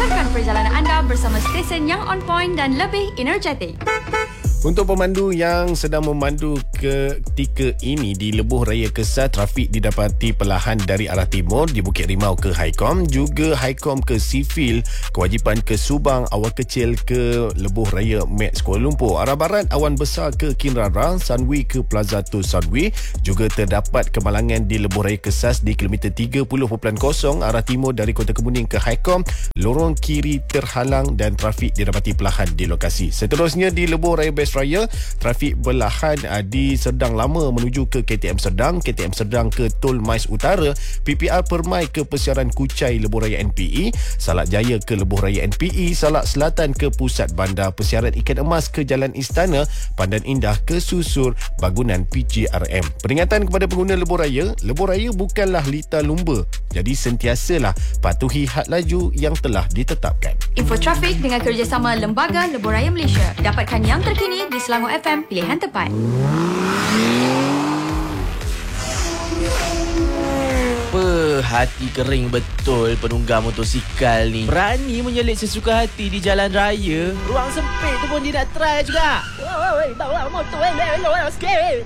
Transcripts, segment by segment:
Lancarkan perjalanan anda bersama stesen yang on point dan lebih energetik. Untuk pemandu yang sedang memandu ketika ini di Lebuh Raya Kesar, trafik didapati perlahan dari arah timur di Bukit Rimau ke Haikom, juga Haikom ke Sivil, kewajipan ke Subang, awal kecil ke Lebuh Raya Max Kuala Lumpur. Arah barat awan besar ke Kinrara, Sunway ke Plaza Tu Sunway. Juga terdapat kemalangan di Lebuh Raya Kesar di kilometer 30.0 arah timur dari Kota Kemuning ke Haikom. Lorong kiri terhalang dan trafik didapati perlahan di lokasi. Seterusnya di Lebuh Raya Best Raya, trafik berlahan di Serdang Lama menuju ke KTM Serdang, KTM Serdang ke Tol Mais Utara, PPR Permai ke Persiaran Kuchai Lebuh Raya NPE, Salak Jaya ke Lebuh Raya NPE, Salak Selatan ke Pusat Bandar, Persiaran Ikan Emas ke Jalan Istana, Pandan Indah ke Susur Bangunan PGRM. Peringatan kepada pengguna Lebuh Raya bukanlah lita lumba, jadi sentiasalah patuhi had laju yang telah ditetapkan. Info trafik dengan kerjasama Lembaga Lebuh Raya Malaysia. Dapatkan yang terkini di Selangor FM, pilihan tepat. Hati kering betul penunggang motosikal ni. Berani menyelit sesuka hati di jalan raya. Ruang sempit tu pun dia nak try juga. Bawa motor sikit.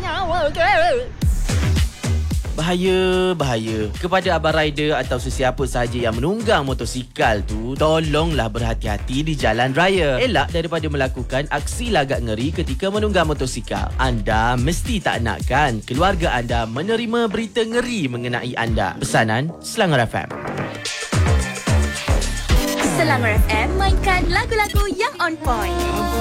Bahaya. Kepada abang rider atau sesiapa sahaja yang menunggang motosikal tu, tolonglah berhati-hati di jalan raya. Elak daripada melakukan aksi lagak ngeri ketika menunggang motosikal. Anda mesti tak nakkan keluarga anda menerima berita ngeri mengenai anda. Pesanan Selangor FM. Selangor FM mainkan lagu-lagu yang on point.